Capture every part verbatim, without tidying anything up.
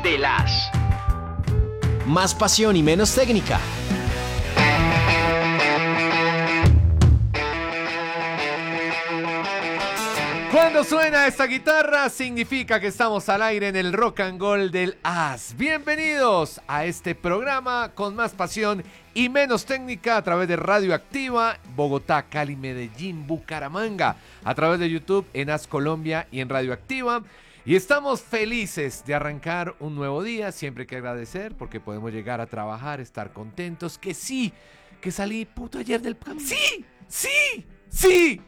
de las. Más pasión y menos técnica. Cuando suena esta guitarra significa que estamos al aire en el Rock and Roll del As. Bienvenidos a este programa con más pasión y menos técnica a través de Radioactiva, Bogotá, Cali, Medellín, Bucaramanga, a través de YouTube en As Colombia y en Radioactiva. Y estamos felices de arrancar un nuevo día, siempre hay que agradecer porque podemos llegar a trabajar, estar contentos, que sí, que salí puto ayer del... ¡Sí! ¡Sí! ¡Sí!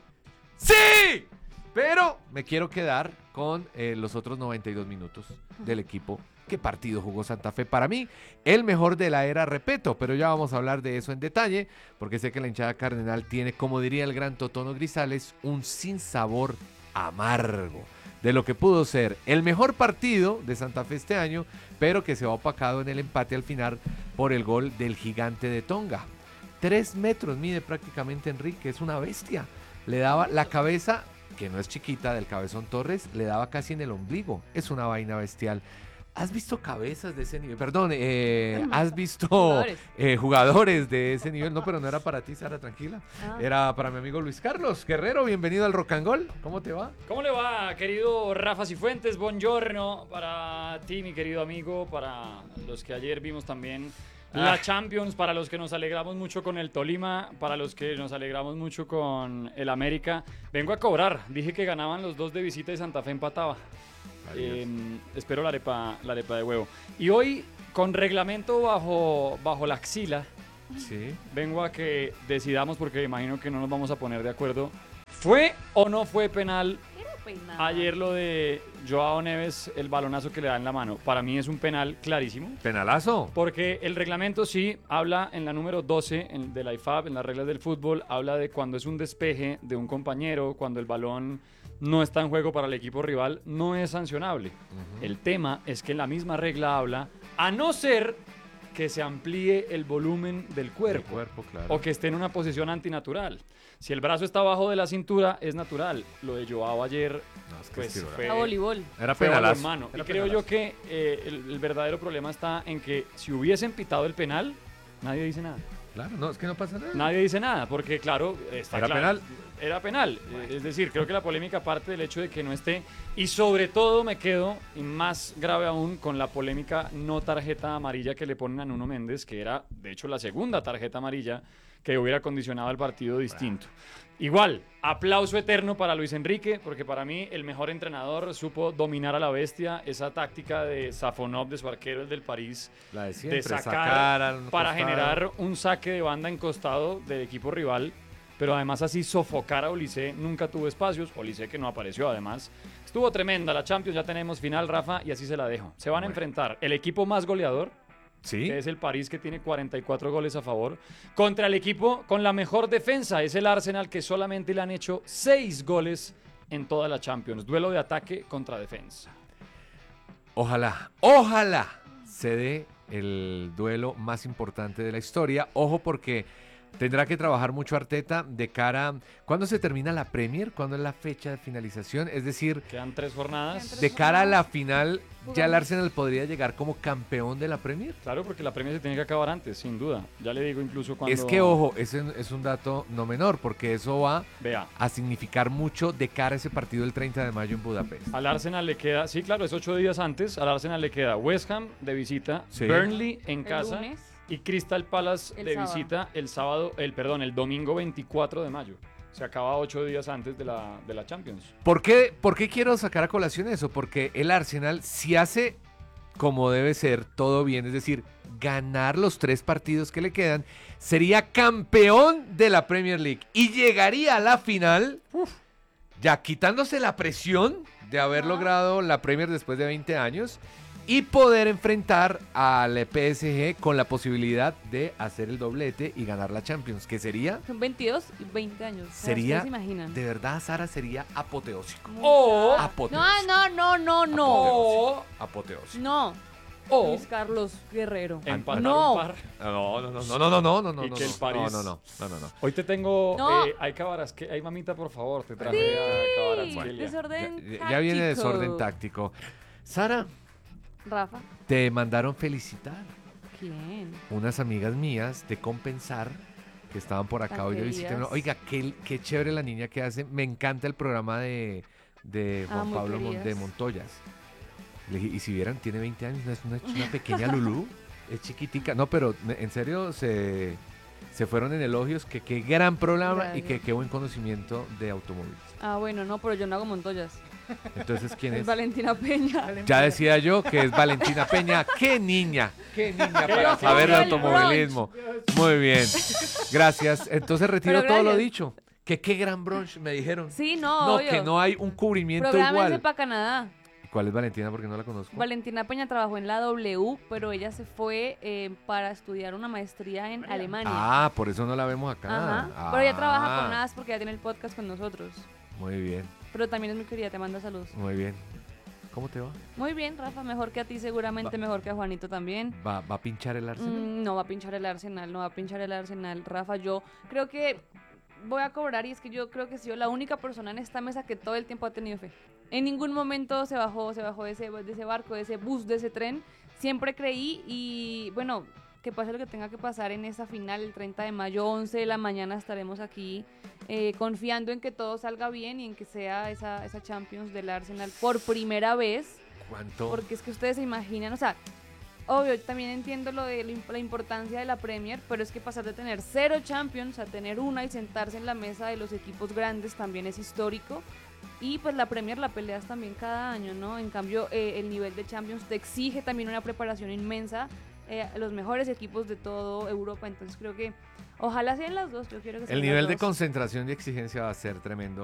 ¡Sí! Pero me quiero quedar con eh, los otros noventa y dos minutos del equipo. ¿Qué partido jugó Santa Fe? Para mí, el mejor de la era Repeto, pero ya vamos a hablar de eso en detalle, porque sé que la hinchada cardenal tiene, como diría el gran Totono Grisales, un sinsabor amargo de lo que pudo ser el mejor partido de Santa Fe este año, pero que se va opacado en el empate al final por el gol del gigante de Tonga. Tres metros mide prácticamente Enrique, es una bestia. Le daba la cabeza, que no es chiquita, del Cabezón Torres, le daba casi en el ombligo. Es una vaina bestial. ¿Has visto cabezas de ese nivel? Perdón, eh, ¿has visto jugadores. Eh, jugadores de ese nivel? No, pero no era para ti, Sara, tranquila. Ah. Era para mi amigo Luis Carlos Guerrero. Bienvenido al Rock and Roll. ¿Cómo te va? ¿Cómo le va, querido Rafa Cifuentes? Buongiorno para ti, mi querido amigo, para los que ayer vimos también la Champions, para los que nos alegramos mucho con el Tolima, para los que nos alegramos mucho con el América. Vengo a cobrar. Dije que ganaban los dos de visita y Santa Fe empataba. Eh, espero la arepa, la arepa de huevo. Y hoy, con reglamento bajo, bajo la axila, sí. Vengo a que decidamos, porque imagino que no nos vamos a poner de acuerdo. ¿Fue o no fue penal ayer lo de Joao Neves, el balonazo que le da en la mano? Para mí es un penal clarísimo. ¿Penalazo? Porque el reglamento sí habla en la número doce en, de la I F A B, en las reglas del fútbol, habla de cuando es un despeje de un compañero, cuando el balón no está en juego para el equipo rival, no es sancionable. Uh-huh. El tema es que la misma regla habla, a no ser que se amplíe el volumen del cuerpo, el cuerpo, claro, o que esté en una posición antinatural. Si el brazo está abajo de la cintura, es natural. Lo de Joao ayer, no, es que pues, fue a voleibol. Era penalazo. Mano. Era y creo penalazo. yo que eh, el, el verdadero problema está en que si hubiesen pitado el penal, nadie dice nada. Claro, no, es que no pasa nada. Nadie dice nada, porque claro, está ¿Era claro, penal? Era penal. Bueno. Es decir, creo que la polémica parte del hecho de que no esté. Y sobre todo me quedo, y más grave aún, con la polémica no tarjeta amarilla que le ponen a Nuno Méndez, que era, de hecho, la segunda tarjeta amarilla que hubiera condicionado el partido distinto. Igual, aplauso eterno para Luis Enrique, porque para mí el mejor entrenador supo dominar a la bestia, esa táctica de Safonov, de su arquero, el del París, la de, siempre, de sacar, sacar al para costado. generar un saque de banda en costado del equipo rival, pero además así sofocar a Olise. Nunca tuvo espacios, Olise que no apareció además. Estuvo tremenda la Champions, ya tenemos final, Rafa, y así se la dejo. Se van bueno. a enfrentar el equipo más goleador, ¿sí? que es el París, que tiene cuarenta y cuatro goles a favor, contra el equipo con la mejor defensa, es el Arsenal, que solamente le han hecho seis goles en toda la Champions. Duelo de ataque contra defensa. Ojalá, ojalá se dé el duelo más importante de la historia. Ojo, porque tendrá que trabajar mucho Arteta de cara... ¿Cuándo se termina la Premier? ¿Cuándo es la fecha de finalización? Es decir... Quedan tres jornadas. Tres de cara jornadas. A la final, ¿ya el Arsenal podría llegar como campeón de la Premier? Claro, porque la Premier se tiene que acabar antes, sin duda. Ya le digo incluso cuando... Es que, ojo, ese es un dato no menor, porque eso va Vea. a significar mucho de cara a ese partido del treinta de mayo en Budapest. Al Arsenal le queda... Sí, claro, es ocho días antes. Al Arsenal le queda West Ham de visita, sí. Burnley en el casa... lunes. Y Crystal Palace el de sábado. visita el sábado, el perdón, el domingo veinticuatro de mayo. Se acaba ocho días antes de la, de la Champions. ¿Por qué, ¿Por qué quiero sacar a colación eso? Porque el Arsenal, si hace como debe ser, todo bien, es decir, ganar los tres partidos que le quedan, sería campeón de la Premier League y llegaría a la final, uf, ya quitándose la presión de haber logrado la Premier después de veinte años y poder enfrentar al P S G con la posibilidad de hacer el doblete y ganar la Champions, que sería... Son veintidós y veinte años. Sería, ¿se imaginan? De verdad, Sara, sería apoteósico. O... Apoteósico. No, no, no, no, no. Apoteósico. Apoteósico. No. O... Luis Carlos Guerrero. Empatar no. un par. No, no, no, no, no, no, no, no, no, Y no, que el París... no, no, no, no, no. Hoy te tengo... No. Eh, hay Cabarasque... Hay mamita, por favor, te traje Sí. a Cabarasquelia. Desorden Ya, táctico. ya viene desorden táctico. Sara, Rafa, Te mandaron felicitar ¿quién? unas amigas mías de Compensar que estaban por acá Tan hoy de queridas. visita. Oiga, qué, qué chévere la niña que hace. Me encanta el programa de, de Ah, Juan muy Pablo Mon- queridas. de Montoyas. Le dije, y si vieran, tiene veinte años, no es una, una pequeña Lulú, es chiquitica. No, pero me- en serio se, se fueron en elogios, que qué gran programa y Gracias. que qué buen conocimiento de automóviles. Ah, bueno, no, pero yo no hago Montoyas. Entonces, ¿quién Es es? Valentina Peña. Ya decía yo que es Valentina Peña. ¡Qué niña! ¡Qué niña para Yo saber de fui al automovilismo! Muy bien. Gracias. Entonces retiro Pero todo lo gracias. dicho. Que qué gran brunch me dijeron. Sí, no, No, obvio. que no hay un cubrimiento Prográmense igual. para Canadá. ¿Cuál es Valentina? Porque no la conozco. Valentina Peña trabajó en la W, pero ella se fue eh, para estudiar una maestría en Alemania. Ah, por eso no la vemos acá. Ajá. Ah, Pero ella trabaja con As porque ella tiene el podcast con nosotros. Muy bien, Pero también es muy querida, te manda saludos. muy bien. ¿Cómo te va? Muy bien, Rafa, mejor que a ti seguramente, Va- mejor que a Juanito también. ¿Va, va a pinchar el Arsenal? Mm, no va a pinchar el Arsenal, no va a pinchar el Arsenal. Rafa, yo creo que voy a cobrar y es que yo creo que he sido la única persona en esta mesa que todo el tiempo ha tenido fe. En ningún momento se bajó, se bajó de ese, de ese barco, de ese bus, de ese tren. Siempre creí y bueno, que pase lo que tenga que pasar en esa final el treinta de mayo, once de la mañana estaremos aquí eh, confiando en que todo salga bien y en que sea esa, esa Champions del Arsenal por primera vez. ¿Cuánto? Porque es que ustedes se imaginan, o sea, obvio, yo también entiendo lo de lo imp- la importancia de la Premier, pero es que pasar de tener cero Champions a tener una y sentarse en la mesa de los equipos grandes también es histórico. Y pues la Premier la peleas también cada año, ¿no? En cambio, eh, el nivel de Champions te exige también una preparación inmensa. Eh, los mejores equipos de toda Europa, entonces creo que ojalá sean las dos, yo quiero que sean El las nivel de dos. concentración y exigencia va a ser tremendo.